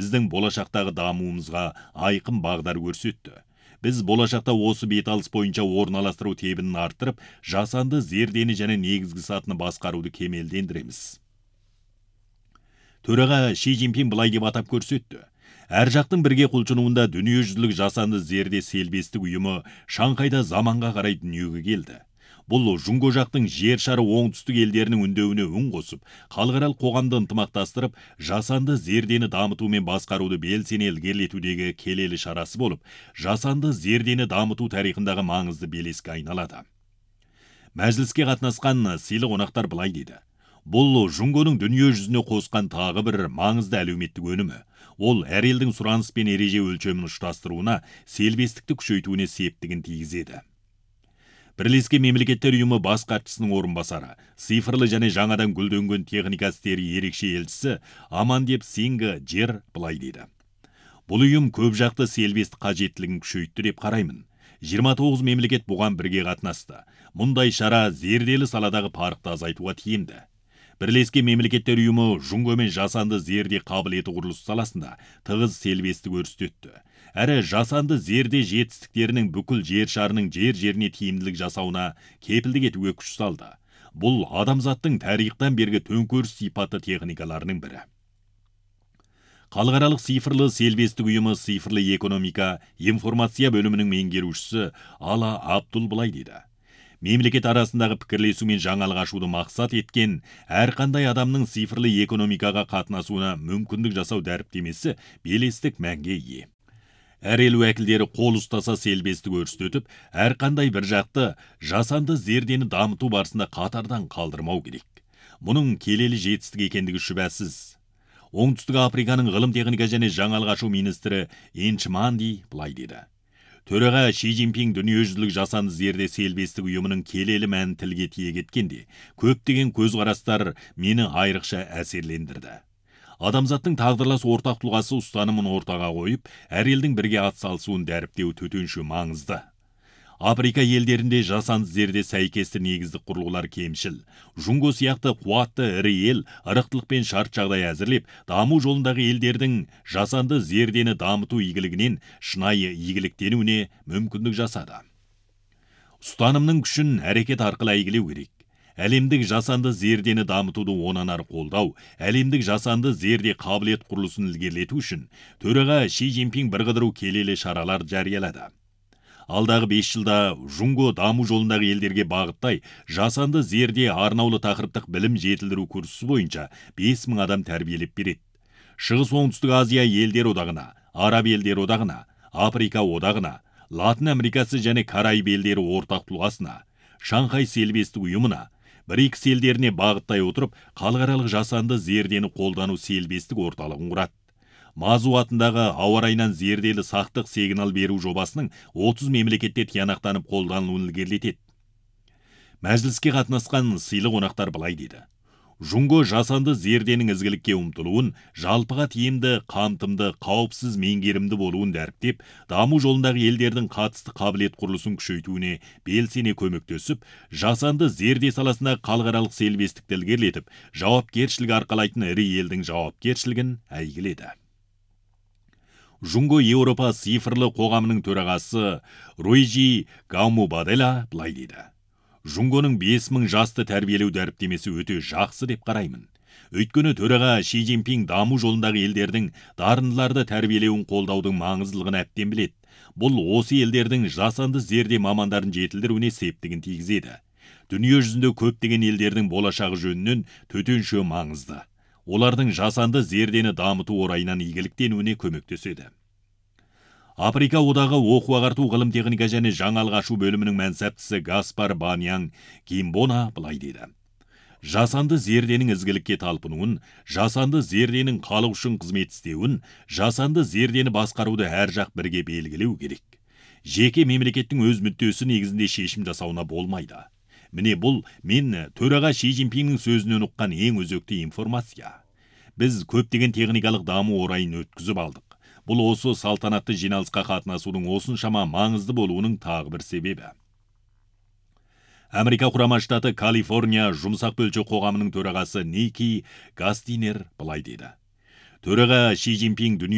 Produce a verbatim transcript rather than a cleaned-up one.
біздің болашақтағы дамуымызға айқын бағдар көрсетті. Біз болашақта осы беталыс бойынша орналастыру тебінін арттырып, жасанды зердені және негізгі сатыны басқаруды кемелдендіреміз. Төраға Ши Цзиньпин былай деп атап көрсетті. Әр жақтың бірге құлшынуында дүниежүзілік жасанды зерде селбестік ұйымы Шанхайда заманға қарай дүниеге келді. Бұл Жунго жақтың жер шары оңтүстік елдерінің үндеуіне үн қосып, халықаралық қоғамды ынтымақтастырып, жасанды зердені дамыту мен басқаруды белсене ілгерілетудегі келелі шарасы болып, жасанды зердені дамыту тарихындағы маңызды белеске айналады. Мәжіліске қатынасқан сыйлы қонақтар былай дейді. Бұл Жунгоның дүние жүзіне қосқан тағы бір маңызды әлеуметтік өнімі. Ол әр елдің сұраныс пен ереже өлшемін ұштастыруына, селбестікті күшейтуіне септігін тигізеді. Бірлескен мемлекеттер ұйымы бас хатшысының орынбасары, цифрлы және жаңадан гүлденген техника істері ерекше елшісі Амандеп Синг Жер былай дейді. Бұл ұйым көп жақты селбестік қажеттілігін күшейтті деп қараймын. жиырма тоғыз мемлекет бұған бірге қатынасты. Мұндай шара зерделі саладағы парықты азайтуға тиімді. Бірлескен мемлекеттер ұйымы Жунго мен жасанды зерде қабілеті құрылыс саласында тығыз селбестік көрсетті. Әрі жасанды зерде жетістіктерінің бүкіл жер шарының жер-жеріне тиімділік жасауына кепілдік етуге күш салды. Бұл адамзаттың тарихтан бергі төңкеріс сипаты техникаларының бірі. Халықаралық цифрлы селбестік ұйымы цифрлы экономика, информация бөлімінің меңгерушісі Ала Абдул былай дейді. Мемлекет арасындағы пікірлесу мен жаңалық ашуды мақсат еткен әрқандай адамның цифрлы экономикаға қатынасуына мүмкіндік жасау дәріптемесі белестік мәнге ие. Әр ел уәкілдері қол ұстаса селбестік көрсетіп, әрқандай бір жақты жасанды зердені дамыту барысында қатардан қалдырмау керек. Мұның келелі жетістік екендігі шүбәсіз. Оңтүстік Африканың ғылым техника және жаңалық ашу министрі Энчманди былай деді. Төраға Ши Цзиньпин дүниежүзілік жасанды зерде селбестік ұйымының келелі мәнін тілге тиек еткенде, көптеген көзқарастар мені айрықша әсерлендірді. Адамзаттың тағдырлас ортақ тұлғасы ұстанымын ортаға қойып, әр елдің бірге атсалысуын дәріптеу төтенше маңызды. Африка елдерінде жасанды зерде сәйкесті негіздік құрылғылар кемшіл. Жунго сияқты қуатты ірі ел ырықтылық пен шарт жағдай әзірлеп, даму жолындағы елдердің жасанды зердені дамыту игілігінен шынайы игіліктенуіне мүмкіндік жасады. Ұстанымның күшін әрекет арқылы әйгілеу керек. Әлемдік жасанды зердені дамытуды онан ары қолдау, әлемдік жасанды зерде қабілет құрылысын ілгерілету үшін төраға Ши Цзиньпин бірқыдыру келелі шаралар жариялады. Алдағы бес жылда Жунго даму жолындағы елдерге бағыттай жасанды зерде арнаулы тақырыптық білім жетілдіру курсы бойынша бес мың адам тәрбиелеп береді. Шығыс оңтүстік Азия елдер одағына, Араб елдер одағына, Африка одағына, Латын Америкасы және Карайб елдері ортақ тұлғасына, Шанхай селбестік ұйымына, БРИКС елдеріне бағыттай отырып, халықаралық жасанды зердені қолдану селбестік орталығын құрады. Мазу атындағы ауа райынан зерделі сақтық сигнал беру жобасының отыз мемлекетте тиянақтанып қолданылуын ілгерілетеді. Мәжіліске қатынасқан сыйлы қонақтар былай дейді. Жунго жасанды зерденің ізгілікке ұмтылуын, жалпыға тиімді, қамтымды, қауіпсіз меңгерімді болуын дәріптеп, даму жолындағы елдердің қатысты қабілет құрылысын күшейтуіне белсене көмектесіп, жасанды зерде саласында халықаралық селбестікті ілгерілетіп, жауапкершілік арқалайтын ірі елдің жауапкершілігін әйгіледі. Жунго Еуропа цифрлы қоғамының төрағасы Руйджи Гаумубадела былай дейді. Жунгоның бес мың жасты тәрбиелеу дәріптемесі өте жақсы деп қараймын. Өйткені төраға Ши Цзиньпин даму жолындағы елдердің дарындыларды тәрбиелеуін қолдаудың маңыздылығын әбден біледі. Бұл осы елдердің жасанды зерде мамандарын жетілдіруіне септігін тигізеді. Дүние жүзінде көптеген елдердің болашағы жөнінен төтенше маңызды. Олардың жасанды зердені дамыту орайынан игіліктенуіне көмектеседі. Африка одағы оқу ағарту ғылым техника және жаңалық ашу бөлімінің мәнсаптысы Гаспар Баньян Кимбона былай дейді. Жасанды зерденің ізгілікке талпынуын, жасанды зерденің халық үшін қызмет істеуін, жасанды зердені басқаруды әр жақ бірге белгілеу керек. Жеке мемлекеттің өз мүддесі негізінде шешім жасауына болмайды. Міне бұл мен төраға Ши Цзиньпиннің сөзінен ұққан ең өзекті информация. Біз көптеген техникалық даму орайын өткізіп алдық. Бұл осы салтанатты жиналысқа қатынасудың осыншама маңызды болуының тағы бір себебі. Америка құрама штаты Калифорния жұмсақ бөлшек қоғамының төрағасы Ники Гастинер былай деді. Төраға Ши Цзиньпин дүние